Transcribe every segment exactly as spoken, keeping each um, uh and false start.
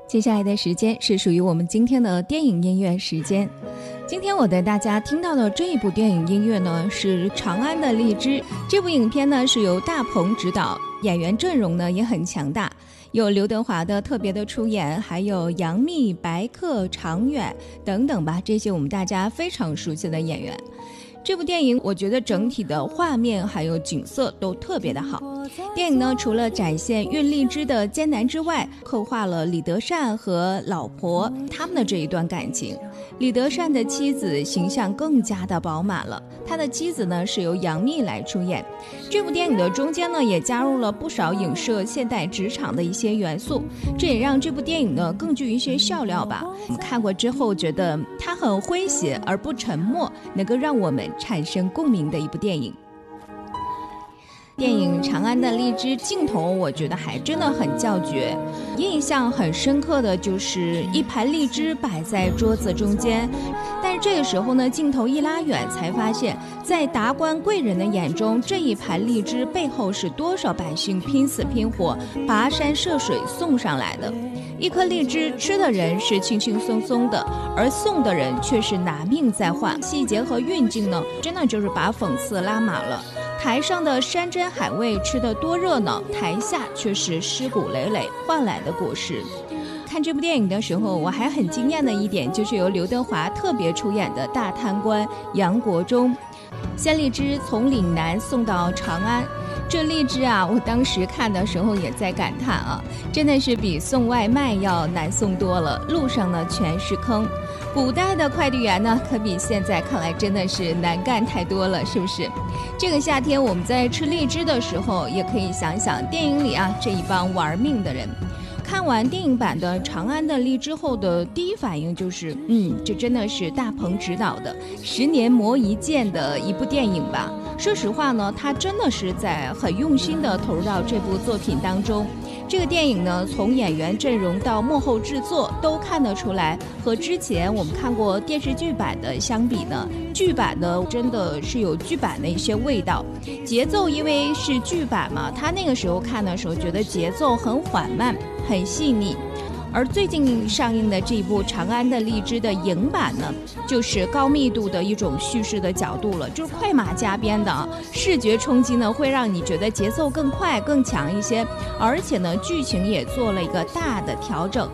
接下来的时间是属于我们今天的电影音乐时间。今天我带大家听到的这一部电影音乐呢，是《长安的荔枝》。这部影片呢是由大鹏执导，演员阵容呢也很强大，有刘德华的特别的出演，还有杨幂、白客、常远等等吧，这些我们大家非常熟悉的演员。这部电影我觉得整体的画面还有景色都特别的好。电影呢除了展现运荔枝的艰难之外，刻画了李德善和老婆他们的这一段感情。李德善的妻子形象更加的饱满了，他的妻子呢是由杨幂来出演。这部电影的中间呢也加入了不少影射现代职场的一些元素，这也让这部电影呢更具一些笑料吧。我们看过之后觉得它很诙谐而不沉默，能够让我们产生共鸣的一部电影。电影《长安的荔枝》镜头我觉得还真的很叫绝，印象很深刻的就是一盘荔枝摆在桌子中间，但是这个时候呢，镜头一拉远才发现，在达官贵人的眼中，这一盘荔枝背后是多少百姓拼死拼活跋山涉水送上来的。一颗荔枝吃的人是轻轻松松的，而送的人却是拿命在换。细节和运镜呢，真的就是把讽刺拉满了。台上的山珍海味吃得多热闹，台下却是尸骨累累换来的果实。看这部电影的时候，我还很惊艳的一点就是由刘德华特别出演的大贪官杨国忠，鲜荔枝从岭南送到长安。这荔枝啊，我当时看的时候也在感叹啊，真的是比送外卖要难送多了，路上呢全是坑。古代的快递员呢，可比现在看来真的是难干太多了，是不是？这个夏天我们在吃荔枝的时候，也可以想想电影里啊这一帮玩命的人。看完电影版的《长安的荔枝》后的第一反应就是，嗯，这真的是大鹏执导的十年磨一剑的一部电影吧。说实话呢，他真的是在很用心的投入到这部作品当中。这个电影呢，从演员阵容到幕后制作都看得出来，和之前我们看过电视剧版的相比呢，剧版呢真的是有剧版的一些味道。节奏因为是剧版嘛，他那个时候看的时候觉得节奏很缓慢很细腻。而最近上映的这一部《长安的荔枝》的影版呢，就是高密度的一种叙事的角度了，就是快马加鞭的视觉冲击呢，会让你觉得节奏更快更强一些，而且呢剧情也做了一个大的调整。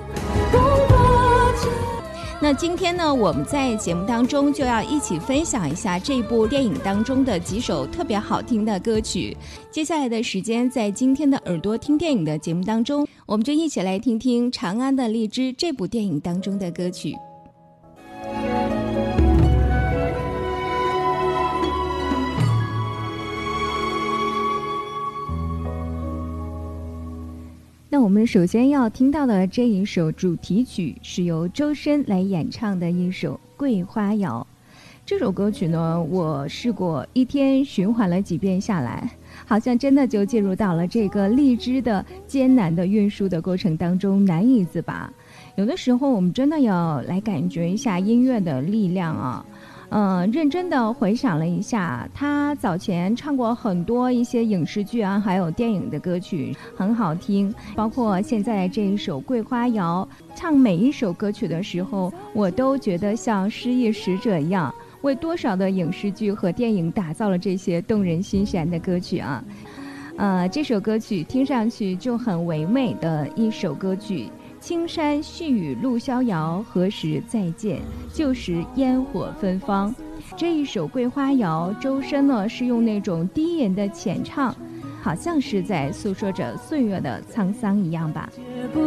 那今天呢，我们在节目当中就要一起分享一下这部电影当中的几首特别好听的歌曲。接下来的时间，在今天的耳朵听电影的节目当中，我们就一起来听听《长安的荔枝》这部电影当中的歌曲。那我们首先要听到的这一首主题曲是由周深来演唱的一首《桂花谣》。这首歌曲呢，我试过一天循环了几遍下来，好像真的就进入到了这个荔枝的艰难的运输的过程当中，难以自拔。有的时候我们真的要来感觉一下音乐的力量啊。嗯，认真的回想了一下，他早前唱过很多一些影视剧啊，还有电影的歌曲，很好听。包括现在这一首《桂花谣》，唱每一首歌曲的时候，我都觉得像诗意使者一样，为多少的影视剧和电影打造了这些动人心弦的歌曲啊。呃，这首歌曲听上去就很唯美的一首歌曲。青山细雨路逍遥，何时再见？旧时烟火芬芳。这一首《桂花谣》，周深呢是用那种低吟的浅唱，好像是在诉说着岁月的沧桑一样吧。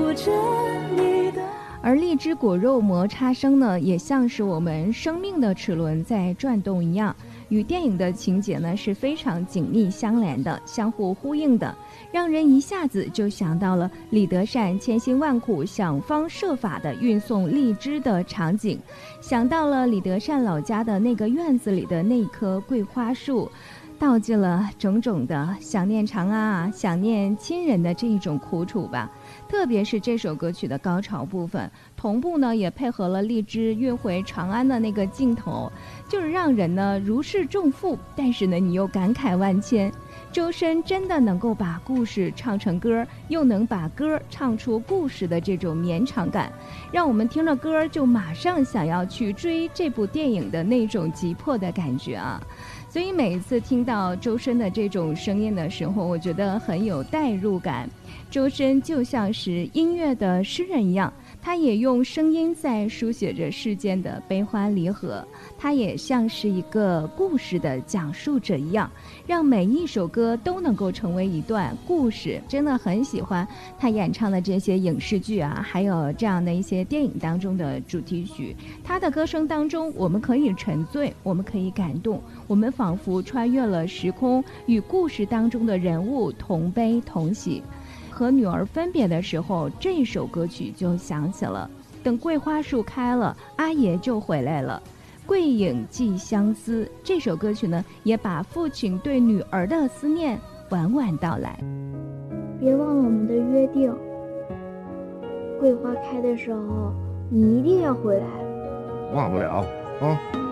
而荔枝果肉摩擦声呢，也像是我们生命的齿轮在转动一样，与电影的情节呢是非常紧密相连的，相互呼应的，让人一下子就想到了李德善千辛万苦想方设法的运送荔枝的场景，想到了李德善老家的那个院子里的那棵桂花树，道尽了种种的想念长安啊，想念亲人的这一种苦楚吧。特别是这首歌曲的高潮部分，同步呢也配合了荔枝运回长安的那个镜头，就是让人呢如释重负，但是呢你又感慨万千。 周深真的能够把故事唱成歌，又能把歌唱出故事的这种绵长感，让我们听了歌就马上想要去追这部电影的那种急迫的感觉啊。所以每一次听到周深的这种声音的时候，我觉得很有代入感。周深就像是音乐的诗人一样，他也用声音在书写着世间的悲欢离合，他也像是一个故事的讲述者一样，让每一首歌都能够成为一段故事。真的很喜欢他演唱的这些影视剧啊，还有这样的一些电影当中的主题曲。他的歌声当中，我们可以沉醉，我们可以感动，我们仿佛穿越了时空，与故事当中的人物同悲同喜。和女儿分别的时候，这首歌曲就响起了。等桂花树开了，阿爷就回来了。桂影寄相思，这首歌曲呢，也把父亲对女儿的思念晚晚道来。 别忘了我们的约定，桂花开的时候，你一定要回来。 忘不了啊。